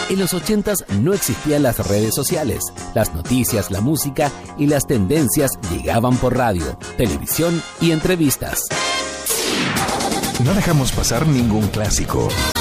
En los 80s no existían las redes sociales. Las noticias, la música y las tendencias llegaban por radio, televisión y entrevistas. No dejamos pasar ningún clásico.